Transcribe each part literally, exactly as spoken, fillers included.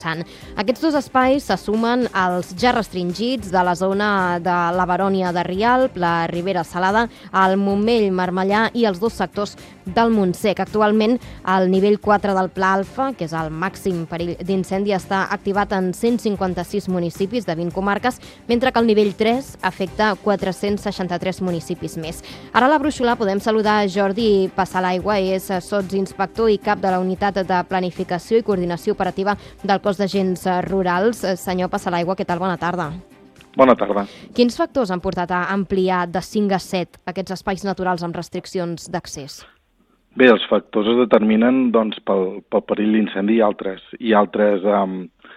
Sant. Aquests dos espais se sumen als ja restringits de la zona de la Barònia de Rialp, la Ribera Salada, el Montmell, Marmellà i els dos sectors del Montsec. Actualment, el nivell quatre del Pla Alfa, que és el màxim perill d'incendi, està activat en cent cinquanta-sis municipis de vint comarques, mentre que el nivell tres afecta quatre-cents seixanta-tres municipis més. Ara a la Bruixolà podem saludar Jordi Passalaigua, és sotsinspector i cap de la Unitat de Planificació i Coordinació Operativa del Cos d'Agents Rurals. Senyor Passalaigua, què tal? Bona tarda. Bona tarda. Quins factors han portat a ampliar de cinc a set aquests espais naturals amb restriccions d'accés? Bé, els factors es determinen doncs, pel, pel perill d'incendi i altres, i altres um,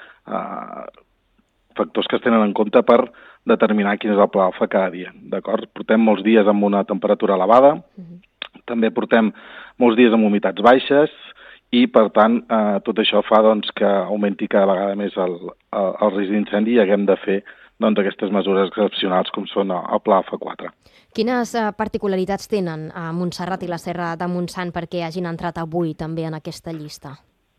uh, factors que es tenen en compte per determinar quin és el pla alfa cada dia. D'acord? Portem molts dies amb una temperatura elevada, uh-huh. També portem molts dies amb humitats baixes, i, per tant, eh, tot això fa doncs, que augmenti cada vegada més el, el, el risc d'incendi i haguem de fer doncs, aquestes mesures excepcionals com són el Pla Alfa quatre. Quines eh, particularitats tenen a Montserrat i la Serra de Montsant perquè hagin entrat avui també en aquesta llista?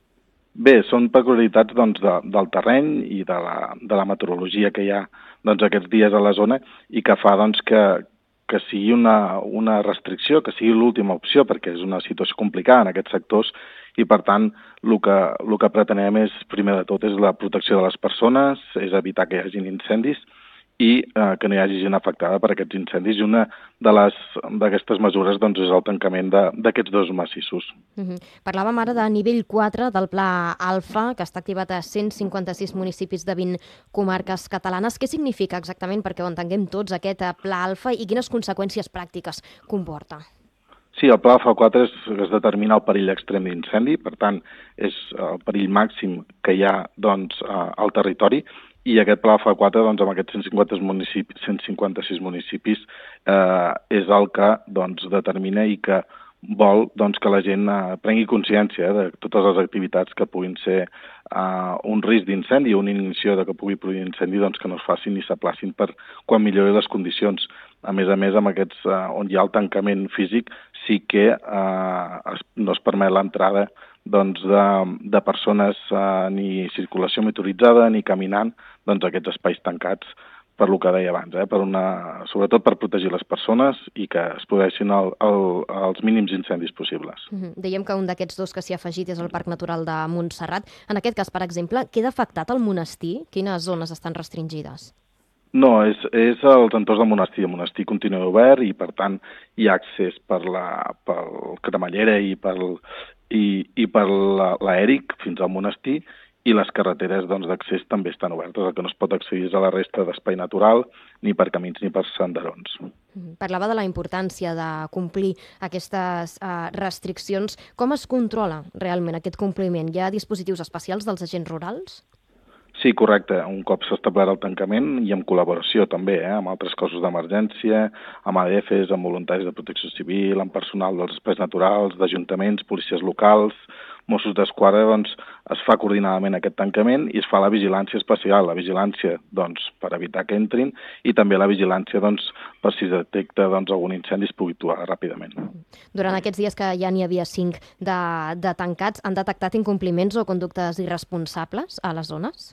Bé, són peculiaritats doncs, de, del terreny i de la, de la meteorologia que hi ha doncs, aquests dies a la zona i que fa doncs, que, que sigui una, una restricció, que sigui l'última opció, perquè és una situació complicada en aquests sectors i, per tant, el que, el que pretenem és, primer de tot, és la protecció de les persones, és evitar que hi hagin incendis i eh, que no hi hagi gent afectada per aquests incendis. I una d'aquestes mesures doncs, és el tancament d'aquests dos massissos. Uh-huh. Parlàvem ara de nivell quatre del Pla Alfa, que està activat a cent cinquanta-sis municipis de vint comarques catalanes. Què significa exactament, perquè ho entenguem tots, aquest Pla Alfa i quines conseqüències pràctiques comporta? Sí, el Pla Alfa quatre es, es determina el perill extrem d'incendi, per tant, és el perill màxim que hi ha doncs, al territori, i aquest Pla Alfa quatre, doncs, amb aquests cent cinquanta municipis, cent cinquanta-sis municipis, eh, és el que doncs, determina i que vol doncs, que la gent eh, prengui consciència de totes les activitats que puguin ser eh, un risc d'incendi o una iniciació de que pugui produir incendi, doncs, que no es facin ni s'aplacin per quan millori les condicions. A més a més, amb aquests, eh, on hi ha el tancament físic, sí que eh, es, no es permet l'entrada doncs, de, de persones eh, ni circulació motoritzada ni caminant doncs, aquests espais tancats, per lo que deia abans, eh, per una, sobretot per protegir les persones i que es produeixin el, el, els mínims incendis possibles. Uh-huh. Dèiem que un d'aquests dos que s'hi ha afegit és el Parc Natural de Montserrat. En aquest cas, per exemple, queda afectat el monestir? Quines zones estan restringides? No, és, és els entorns del monestir. El monestir continua obert i, per tant, hi ha accés per la pel Cremallera i, pel, i, i per l'Èric fins al monestir, i les carreteres doncs, d'accés també estan obertes. El que no es pot accedir és a la resta d'espai natural, ni per camins ni per senderons. Parlava de la importància de complir aquestes uh, restriccions. Com es controla realment aquest compliment? Hi ha dispositius especials dels agents rurals? Sí, correcte. Un cop s'ha establert el tancament i en col·laboració també eh, amb altres cossos d'emergència, amb A D Fs, amb voluntaris de protecció civil, amb personal dels espais naturals, d'ajuntaments, policies locals, Mossos d'Esquadra, doncs, es fa coordinadament aquest tancament i es fa la vigilància especial, la vigilància doncs, per evitar que entrin i també la vigilància doncs, per si es detecta doncs, algun incendi es pugui actuar ràpidament. Durant aquests dies que ja n'hi havia cinc de, de tancats, han detectat incompliments o conductes irresponsables a les zones?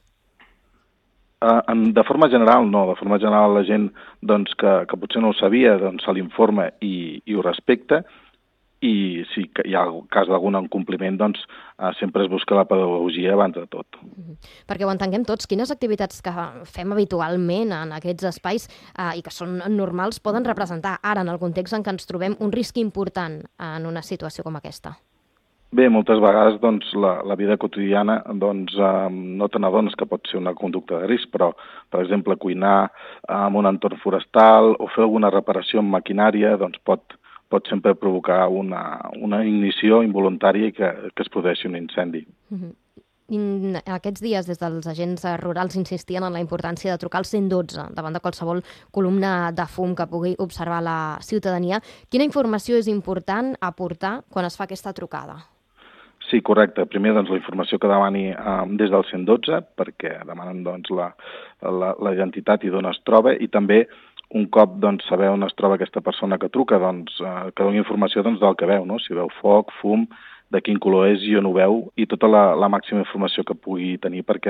Uh, en, de forma general, no. De forma general, la gent doncs, que, que potser no ho sabia doncs, se l'informa i, i ho respecta, i si hi ha el cas d'algun incompliment, doncs eh, sempre es busca la pedagogia abans de tot. Mm-hmm. Perquè ho entenguem tots, quines activitats que fem habitualment en aquests espais eh, i que són normals poden representar ara, en el context en què ens trobem, un risc important en una situació com aquesta? Bé, moltes vegades doncs, la, la vida quotidiana doncs, eh, no te n'adones que pot ser una conducta de risc, però, per exemple, cuinar en un entorn forestal o fer alguna reparació en maquinària doncs, pot pot sempre provocar una, una ignició involuntària i que, que es produeixi un incendi. Uh-huh. Aquests dies, des dels agents rurals, insistien en la importància de trucar al cent dotze davant de qualsevol columna de fum que pugui observar la ciutadania. Quina informació és important aportar quan es fa aquesta trucada? Sí, correcte. Primer, doncs, la informació que demani eh, des del cent dotze, perquè demanen doncs, la, la, la identitat i d'on es troba, i també un cop doncs, saber on es troba aquesta persona que truca, doncs, eh, que doni informació doncs, del que veu, no? Si veu foc, fum, de quin color és i on ho veu, i tota la, la màxima informació que pugui tenir perquè